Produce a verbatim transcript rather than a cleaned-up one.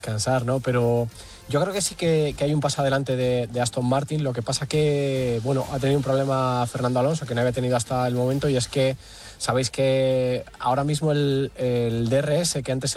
cansar, ¿no? Pero yo creo que sí que, que hay un paso adelante de, de Aston Martin. Lo que pasa que, bueno, ha tenido un problema Fernando Alonso que no había tenido hasta el momento, y es que sabéis que ahora mismo el, el D R S, que antes